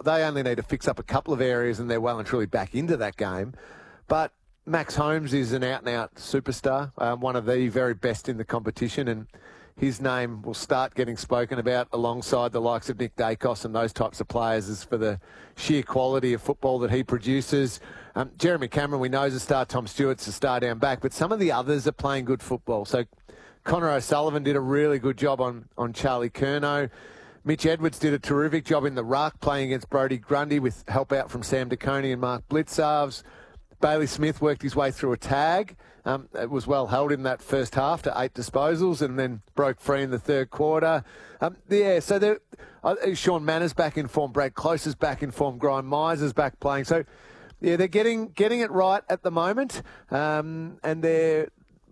they only need to fix up a couple of areas and they're well and truly back into that game. But Max Holmes is an out-and-out superstar, one of the very best in the competition, and his name will start getting spoken about alongside the likes of Nick Dacos and those types of players as for the sheer quality of football that he produces. Jeremy Cameron, we know, is a star. Tom Stewart's a star down back, but some of the others are playing good football. So Connor O'Sullivan did a really good job on Charlie Curnow. Mitch Edwards did a terrific job in the ruck, playing against Brodie Grundy with help out from Sam DeConey and Mark Blitzarves. Bailey Smith worked his way through a tag. It was well held in that first half to 8 disposals and then broke free in the third quarter. So Sean Manners back in form, Brad Close is back in form, Grime Miser's back playing. So, yeah, they're getting it right at the moment, and they're...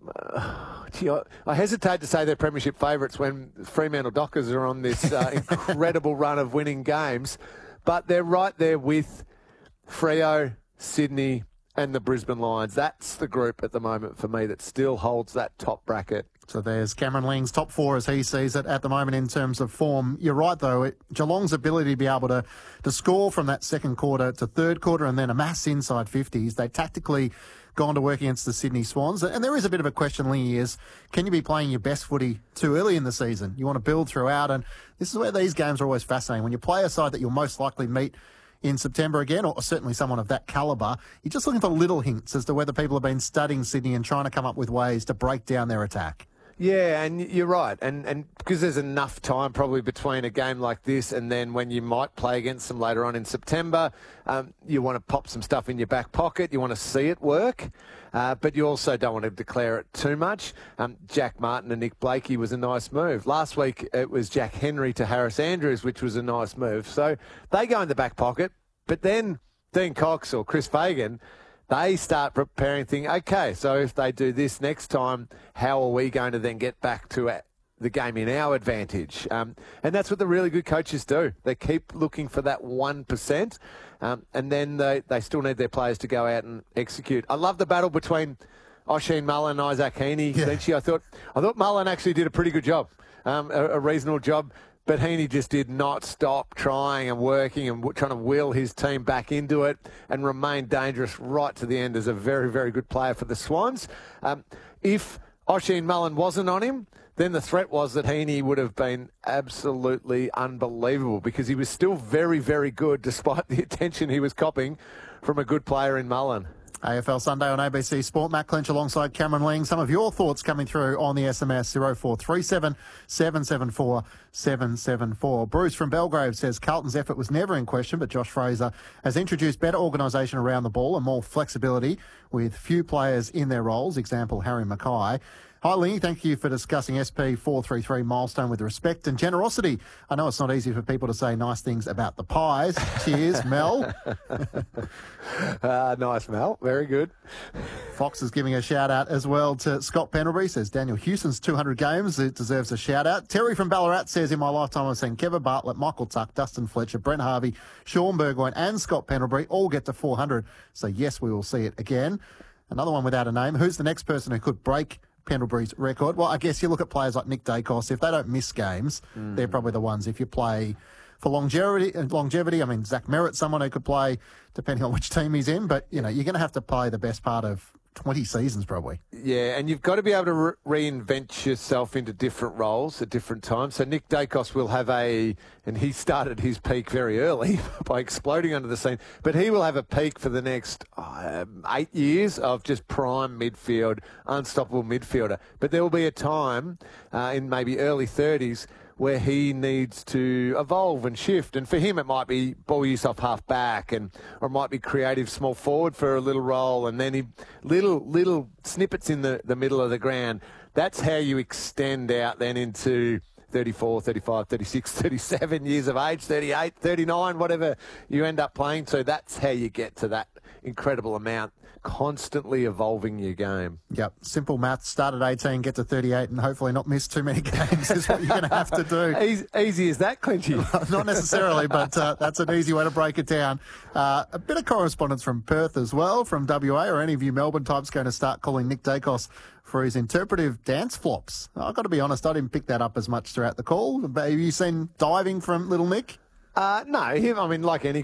I hesitate to say they're premiership favourites when Fremantle Dockers are on this incredible run of winning games, but they're right there with Freo, Sydney and the Brisbane Lions. That's the group at the moment for me that still holds that top bracket. So there's Cameron Ling's top four as he sees it at the moment in terms of form. You're right, though. Geelong's ability to be able to score from that second quarter to third quarter and then amass inside 50s, they tactically gone to work against the Sydney Swans. And there is a bit of a question, Lingy, is can you be playing your best footy too early in the season? You want to build throughout, and this is where these games are always fascinating. When you play a side that you'll most likely meet in September again, or certainly someone of that calibre, you're just looking for little hints as to whether people have been studying Sydney and trying to come up with ways to break down their attack. Yeah, and you're right. And because there's enough time probably between a game like this and then when you might play against them later on in September, you want to pop some stuff in your back pocket. You want to see it work, but you also don't want to declare it too much. Jack Martin and Nick Blakey was a nice move. Last week it was Jack Henry to Harris Andrews, which was a nice move. So they go in the back pocket, but then Dean Cox or Chris Fagan, they start preparing, thinking, okay, so if they do this next time, how are we going to then get back to the game in our advantage? And that's what the really good coaches do. They keep looking for that 1%, and then they still need their players to go out and execute. I love the battle between Oisin Mullen and Isaac Heaney. Yeah. I thought Mullen actually did a pretty good job, a reasonable job. But Heaney just did not stop trying and working and trying to wheel his team back into it and remain dangerous right to the end as a very, very good player for the Swans. If Oisin Mullen wasn't on him, then the threat was that Heaney would have been absolutely unbelievable because he was still very, very good despite the attention he was copping from a good player in Mullen. AFL Sunday on ABC Sport. Matt Clinch alongside Cameron Ling. Some of your thoughts coming through on the SMS 0437 774 774. Bruce from Belgrave says Carlton's effort was never in question, but Josh Fraser has introduced better organisation around the ball and more flexibility with few players in their roles. Example, Harry Mackay. Hi, Lee. Thank you for discussing SP 433 milestone with respect and generosity. I know it's not easy for people to say nice things about the Pies. Cheers, Mel. Nice, Mel. Very good. Fox is giving a shout-out as well to Scott Pendlebury. Says Daniel Houston's 200 games. It deserves a shout-out. Terry from Ballarat says, in my lifetime I've seen Kevin Bartlett, Michael Tuck, Dustin Fletcher, Brent Harvey, Sean Burgoyne and Scott Pendlebury all get to 400. So, yes, we will see it again. Another one without a name. Who's the next person who could break Pendlebury's record? Well, I guess you look at players like Nick Dacos. If they don't miss games, they're probably the ones. If you play for longevity, I mean, Zach Merritt's someone who could play depending on which team he's in, but, you're going to have to play the best part of 20 seasons probably. Yeah, and you've got to be able to reinvent yourself into different roles at different times. So Nick Dacos will have and he started his peak very early by exploding under the scene, but he will have a peak for the next 8 years of just prime midfield, unstoppable midfielder. But there will be a time in maybe early 30s where he needs to evolve and shift. And for him, it might be ball use off half back, or it might be creative small forward for a little role, and then little snippets in the middle of the ground. That's how you extend out then into 34, 35, 36, 37 years of age, 38, 39, whatever you end up playing to. That's how you get to that incredible amount, constantly evolving your game. Yep, simple maths. Start at 18, get to 38, and hopefully not miss too many games is what you're going to have to do. Easy as that, Clinchy? Not necessarily, but that's an easy way to break it down. A bit of correspondence from Perth as well, from WA, or any of you Melbourne types going to start calling Nick Dacos for his interpretive dance flops. I've got to be honest, I didn't pick that up as much throughout the call. Have you seen diving from little Nick? No, I mean, like any